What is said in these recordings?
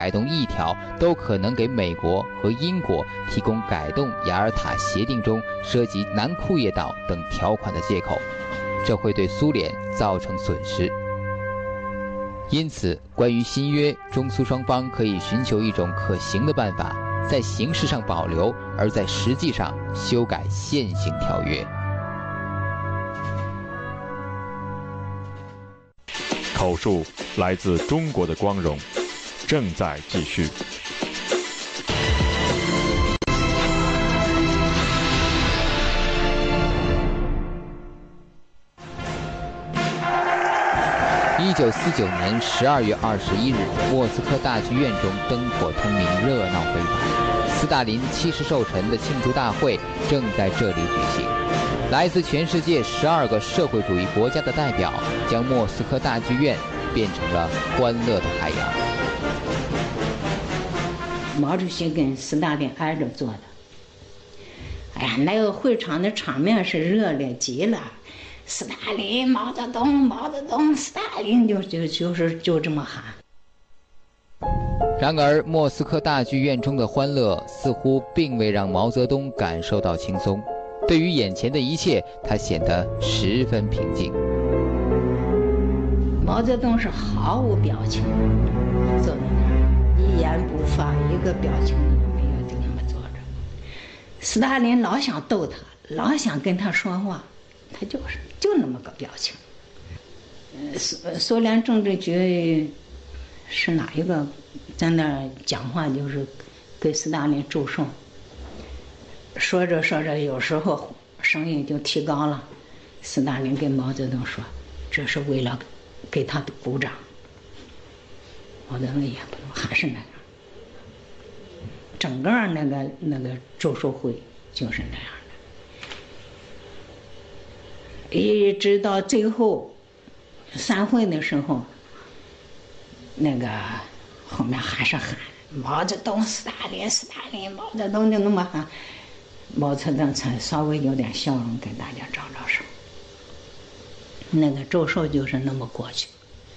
改动一条，都可能给美国和英国提供改动雅尔塔协定中涉及南库页岛等条款的借口，这会对苏联造成损失。因此，关于新约，中苏双方可以寻求一种可行的办法，在形式上保留，而在实际上修改现行条约。 口述来自中国的光荣，正在继续。 1949年12月21日，莫斯科大剧院中灯火通明，热闹非凡。斯大林70寿辰的庆祝大会正在这里举行。来自全世界12个社会主义国家的代表，将莫斯科大剧院变成了欢乐的海洋。 毛主席跟斯大林挨着坐的，哎呀，那个会场的场面是热烈极了。斯大林，毛泽东，毛泽东，斯大林，就这么喊。 然而，莫斯科大剧院中的欢乐似乎并未让毛泽东感受到轻松。对于眼前的一切，他显得十分平静。 毛泽东是毫无表情，坐在那儿，一言不发，一个表情都没有，就那么坐着。斯大林老想逗他，老想跟他说话，他就那么个表情。苏联政治局是哪一个在那儿讲话，就是给斯大林祝寿。说着说着，有时候声音就提高了。斯大林跟毛泽东说：“这是为了给他鼓掌。”毛泽东也不能，还是那样。整个那个祝寿会就是那样的。一直到最后散会的时候，那个后面还是喊毛泽东、斯大林、斯大林，毛泽东就那么喊。毛泽东才稍微有点笑容，跟大家招招手。那个祝寿就是那么过去。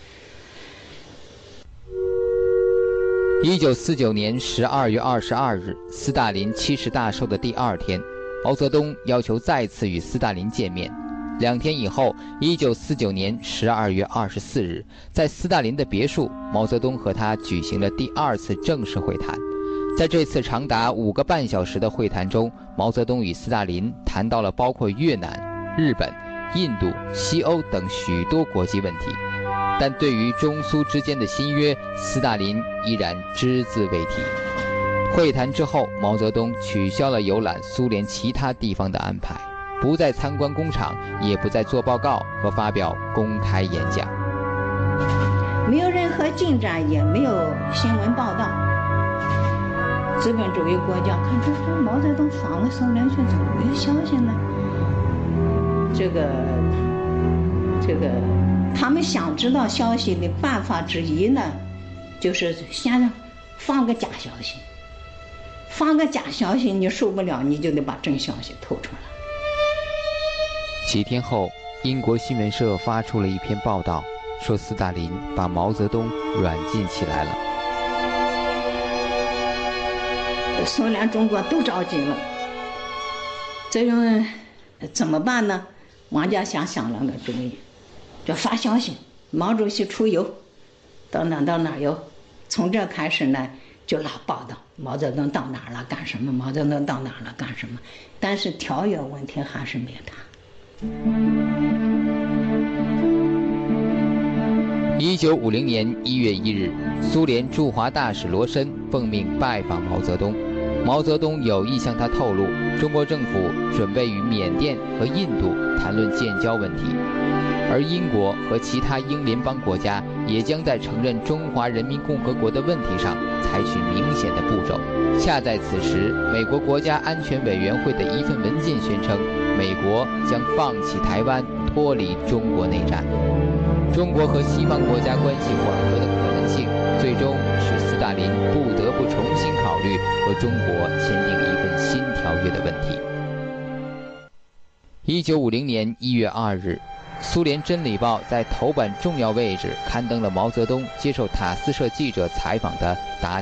1949年12月22日，斯大林70大寿的第2天，毛泽东要求再次与斯大林见面。2天以后，1949年12月24日，在斯大林的别墅，毛泽东和他举行了第2次正式会谈。在这次长达5个半小时的会谈中，毛泽东与斯大林谈到了包括越南、日本、印度、西欧等许多国际问题，但对于中苏之间的新约，斯大林依然只字未提。会谈之后，毛泽东取消了游览苏联其他地方的安排，不再参观工厂，也不再做报告和发表公开演讲。 没有任何进展，也没有新闻报道。资本主义国家看这毛泽东访问苏联去，怎么没有消息呢？这个，他们想知道消息的办法之一呢，就是先放个假消息。放个假消息你受不了，你就得把真消息透出来。 几天后，英国新闻社发出了一篇报道，说斯大林把毛泽东软禁起来了。 苏联、中国都着急了，这种怎么办呢？王家祥想了个主意，就发消息，毛主席出游，到哪游，从这开始呢，就老报道毛泽东到哪了干什么，毛泽东到哪了干什么，但是条约问题还是没谈。 1950年1月1日，苏联驻华大使罗申奉命拜访毛泽东。毛泽东有意向他透露，中国政府准备与缅甸和印度谈论建交问题，而英国和其他英联邦国家也将在承认中华人民共和国的问题上采取明显的步骤。恰在此时，美国国家安全委员会的一份文件宣称，美国将放弃台湾，脱离中国内战。中国和西方国家关系缓和的可能性，最终使斯大林不得不重新考虑和中国签订一份新条约的问题。1950年1月2日，苏联《真理报》在头版重要位置刊登了毛泽东接受塔斯社记者采访的答